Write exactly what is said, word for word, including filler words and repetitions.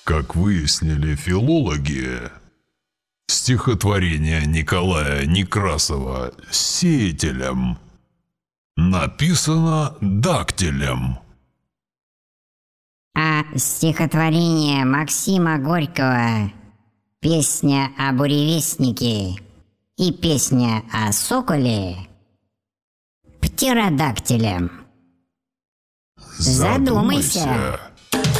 Как выяснили филологи, стихотворение Николая Некрасова «Сеятелем» написано дактилем. А стихотворение Максима Горького «Песня о буревестнике» и «Песня о соколе» птеродактилем. Задумайся.